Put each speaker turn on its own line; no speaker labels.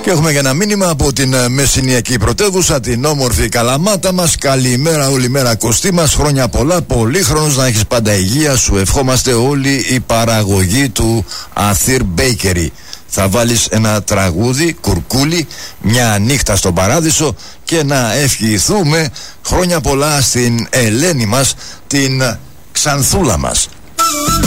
Και έχουμε και ένα μήνυμα από την μεσηνιακή πρωτεύουσα, την όμορφη Καλαμάτα μας. Καλημέρα, όλη μέρα Κωστή μας. Χρόνια πολλά, πολύχρονος να έχεις πάντα υγεία. Σου ευχόμαστε όλη η παραγωγή του Αθήρ Bakery. Θα βάλεις ένα τραγούδι, κουρκούλι, μια νύχτα στον παράδεισο και να ευχηθούμε χρόνια πολλά στην Ελένη μας, την Ξανθούλα μας.